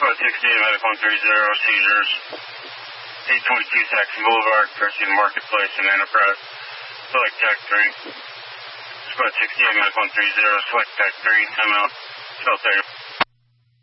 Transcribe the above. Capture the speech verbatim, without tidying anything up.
Squad sixteen, Medic one thirty, seizures. eight twenty-two Saxon Boulevard, Garcia Marketplace, and Enterprise. Select Tech three. Squad sixteen, Medic one thirty, select Tech three, timeout. Spell thirty.